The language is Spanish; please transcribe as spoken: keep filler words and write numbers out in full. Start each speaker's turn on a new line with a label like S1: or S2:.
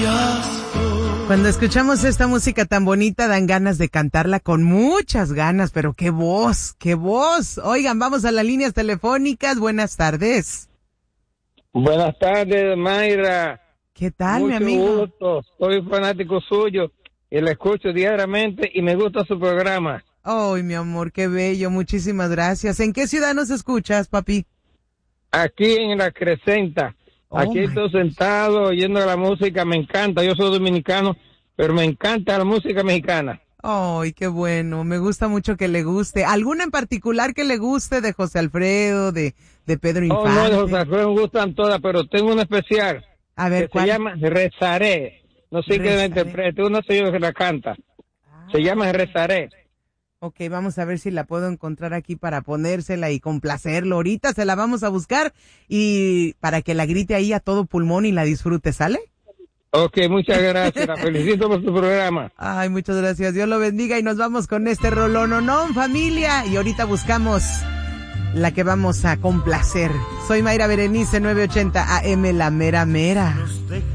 S1: Cuando escuchamos esta música tan bonita dan ganas de cantarla con muchas ganas, pero qué voz, qué voz. Oigan, vamos a las líneas telefónicas. Buenas tardes.
S2: Buenas tardes, Mayra.
S1: ¿Qué tal,
S2: Mucho
S1: mi amigo?
S2: gusto. Soy fanático suyo y le escucho diariamente y me gusta su programa.
S1: Ay, mi amor, qué bello. Muchísimas gracias. ¿En qué ciudad nos escuchas, papi?
S2: Aquí en La Crescenta.
S1: Oh,
S2: Aquí
S1: my
S2: estoy sentado oyendo la música, me encanta. Yo soy dominicano, pero me encanta la música mexicana.
S1: Ay, qué bueno. Me gusta mucho que le guste. ¿Alguna en particular que le guste de José Alfredo, de, de Pedro
S2: Oh,
S1: Infante?
S2: no, de José Alfredo me gustan todas, pero tengo una especial.
S1: A ver,
S2: que
S1: ¿cuál?
S2: se llama Rezaré. No sé quién la interprete, una señora que la canta. Se llama Rezaré.
S1: Ok, vamos a ver si la puedo encontrar aquí para ponérsela y complacerlo. Ahorita se la vamos a buscar y para que la grite ahí a todo pulmón y la disfrute, ¿sale?
S2: Ok, muchas gracias. La felicito por su programa.
S1: Ay, muchas gracias. Dios lo bendiga y nos vamos con este rolón, ¿no, familia? Y ahorita buscamos la que vamos a complacer. Soy Mayra Berenice, nueve ochenta A M, La Mera Mera.